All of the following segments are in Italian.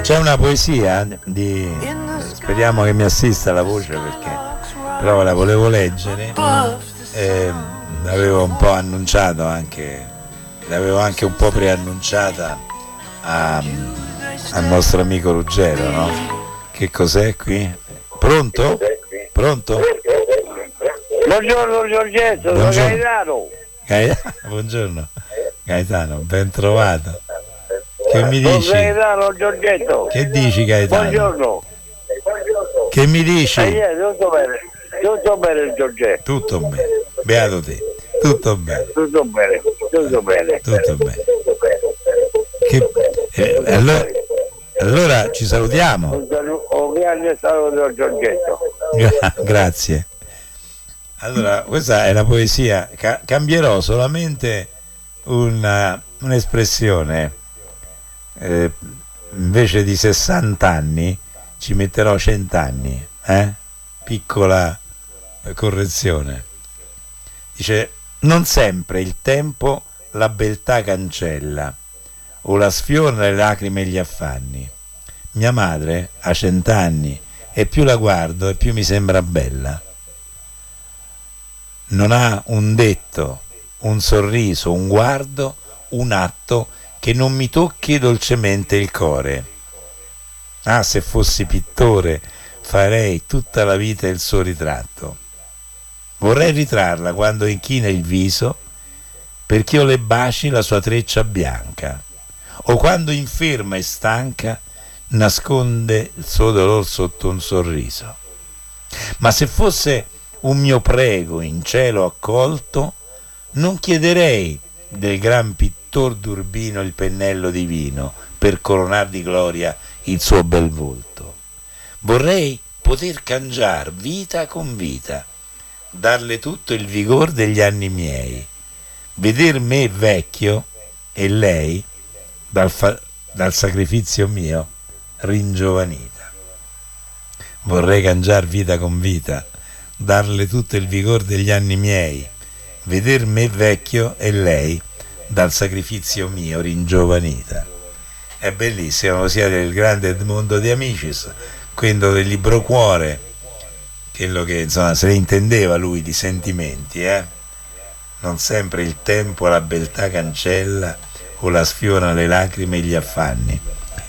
C'è una poesia speriamo che mi assista la voce, perché però la volevo leggere, l'avevo un po' annunciato anche, l'avevo anche un po' preannunciata al nostro amico Ruggero, no? Che cos'è qui? Pronto? Pronto? Buongiorno Giorgetto, sono Gaetano. Buongiorno Gaetano, ben trovato. Che mi dici? Gaetano Giorgetto. Che dici Gaetano? Buongiorno. Che mi dici? Tutto bene, tutto bene Giorgetto. Tutto bene, beato te. Tutto bene. Tutto bene, tutto bene. Tutto bene. Allora ci salutiamo. Un grande saluto Giorgetto. Grazie. Allora, questa è la poesia. Cambierò solamente un'espressione. Invece di 60 anni ci metterò 100 anni. Piccola correzione. Dice: non sempre il tempo la beltà cancella, o la sfiora le lacrime e gli affanni. Mia madre ha 100 anni e più la guardo e più mi sembra bella. Non ha un detto, un sorriso, un guardo, un atto che non mi tocchi dolcemente il core. Ah, se fossi pittore farei tutta la vita il suo ritratto. Vorrei ritrarla quando inchina il viso perché io le baci la sua treccia bianca, o quando inferma e stanca nasconde il suo dolor sotto un sorriso. Ma se fosse un mio prego in cielo accolto, non chiederei del gran pittor d'Urbino il pennello divino per coronar di gloria il suo bel volto. Vorrei poter cangiar vita con vita, darle tutto il vigor degli anni miei, veder me vecchio e lei dal sacrificio mio ringiovanita. Vorrei cangiar vita con vita, darle tutto il vigor degli anni miei, veder me vecchio e lei dal sacrificio mio ringiovanita. È bellissimo, ossia del grande Edmondo De Amicis, quello del libro Cuore, quello che insomma se ne intendeva lui di sentimenti, Non sempre il tempo la beltà cancella, o la sfiora le lacrime e gli affanni.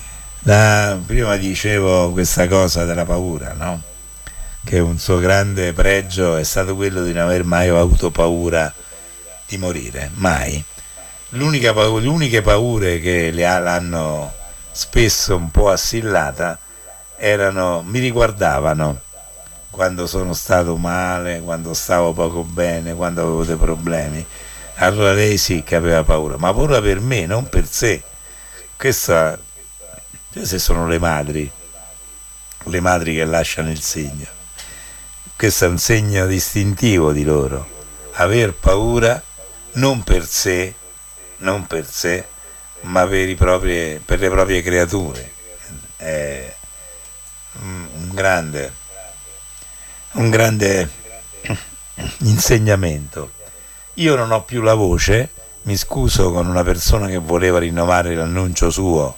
Prima dicevo questa cosa della paura, no? Che un suo grande pregio è stato quello di non aver mai avuto paura di morire, mai. Le uniche paure che l'hanno spesso un po' assillata mi riguardavano quando sono stato male, quando stavo poco bene, quando avevo dei problemi. Allora lei sì che aveva paura, ma paura per me, non per sé. Queste sono le madri che lasciano il segno. Questo è un segno distintivo di loro, aver paura non per sé, ma per le proprie creature. È un grande insegnamento. Io non ho più la voce, mi scuso con una persona che voleva rinnovare l'annuncio suo